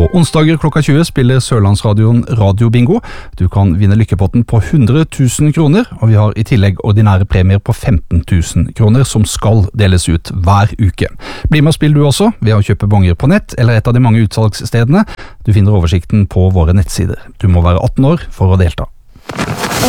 onsdager klokka 20 spiller Sørlandsradioen Radio-bingo. Du kan vinne lykkepotten på 100 000 kroner, og vi har i tillegg ordinære premier på 15 000 kroner som skal deles ut hver uke. Bli med og spill du også ved å kjøpe bonger på nett eller et av de mange utsalgsstedene. Du finner oversikten på våre nettsider. Du må være 18 år for å delta.